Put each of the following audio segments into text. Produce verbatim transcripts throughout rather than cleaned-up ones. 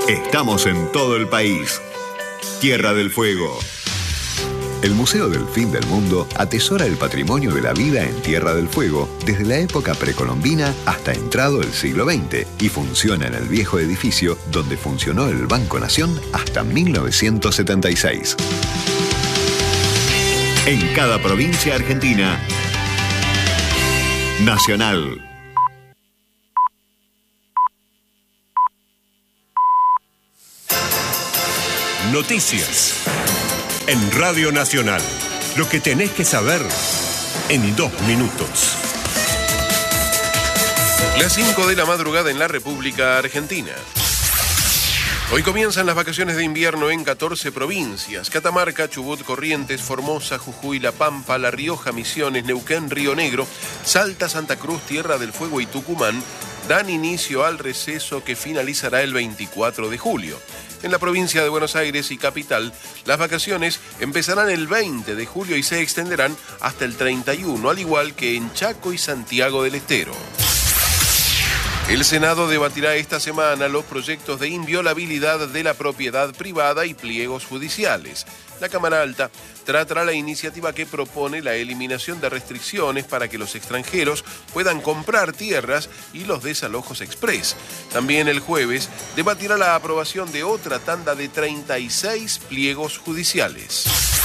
Estamos en todo el país. Tierra del Fuego. El Museo del Fin del Mundo atesora el patrimonio de la vida en Tierra del Fuego desde la época precolombina hasta entrado el siglo veinte y funciona en el viejo edificio donde funcionó el Banco Nación hasta mil novecientos setenta y seis. En cada provincia argentina, Nacional. Noticias en Radio Nacional. Lo que tenés que saber en dos minutos. Las cinco de la madrugada en la República Argentina. Hoy comienzan las vacaciones de invierno en catorce provincias: Catamarca, Chubut, Corrientes, Formosa, Jujuy, La Pampa, La Rioja, Misiones, Neuquén, Río Negro, Salta, Santa Cruz, Tierra del Fuego y Tucumán dan inicio al receso que finalizará el veinticuatro de julio. En la provincia de Buenos Aires y Capital, las vacaciones empezarán el veinte de julio y se extenderán hasta el treinta y uno, al igual que en Chaco y Santiago del Estero. El Senado debatirá esta semana los proyectos de inviolabilidad de la propiedad privada y pliegos judiciales. La Cámara Alta tratará la iniciativa que propone la eliminación de restricciones para que los extranjeros puedan comprar tierras y los desalojos express. También el jueves debatirá la aprobación de otra tanda de treinta y seis pliegos judiciales.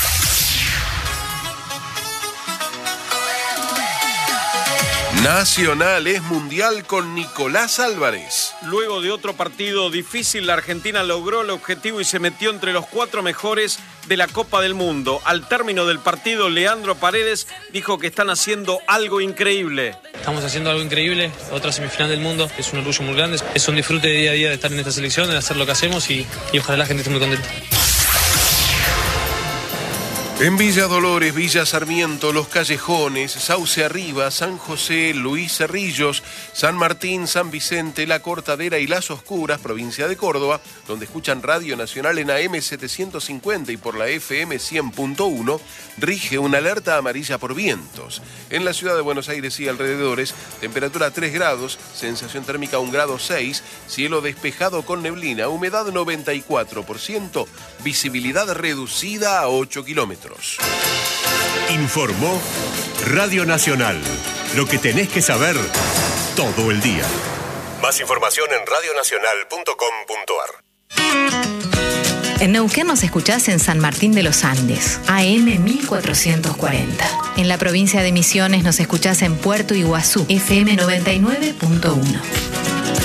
Nacional es mundial con Nicolás Álvarez. Luego de otro partido difícil, la Argentina logró el objetivo y se metió entre los cuatro mejores de la Copa del Mundo. Al término del partido, Leandro Paredes dijo que están haciendo algo increíble. Estamos haciendo algo increíble, otra semifinal del mundo, es un orgullo muy grande. Es un disfrute de día a día de estar en esta selección, de hacer lo que hacemos y, y ojalá la gente esté muy contenta. En Villa Dolores, Villa Sarmiento, Los Callejones, Sauce Arriba, San José, Luis Cerrillos, San Martín, San Vicente, La Cortadera y Las Oscuras, provincia de Córdoba, donde escuchan Radio Nacional en A M setecientos cincuenta y por la F M cien punto uno, rige una alerta amarilla por vientos. En la ciudad de Buenos Aires y alrededores, temperatura tres grados, sensación térmica un grado seis, cielo despejado con neblina, humedad noventa y cuatro por ciento, visibilidad reducida a ocho kilómetros. Informó Radio Nacional. Lo que tenés que saber todo el día. Más información en radio nacional punto com punto ar. En Neuquén nos escuchás en San Martín de los Andes, A M mil cuatrocientos cuarenta. En la provincia de Misiones nos escuchás en Puerto Iguazú, F M noventa y nueve punto uno.